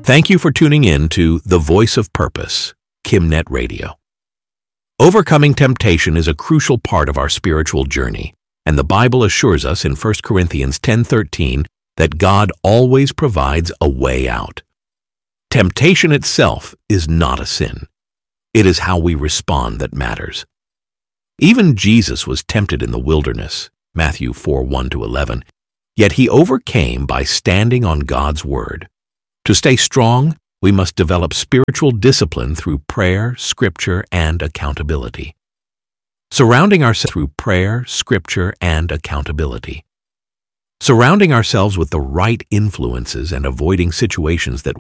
Thank you for tuning in to The Voice of Purpose, KimNet Radio. Overcoming temptation is a crucial part of our spiritual journey, and the Bible assures us in 1 Corinthians 10:13 that God always provides a way out. Temptation itself is not a sin. It is how we respond that matters. Even Jesus was tempted in the wilderness, Matthew 4:1-11, yet he overcame by standing on God's word. To stay strong, we must develop spiritual discipline through prayer, scripture, and accountability. Surrounding ourselves with the right influences and avoiding situations that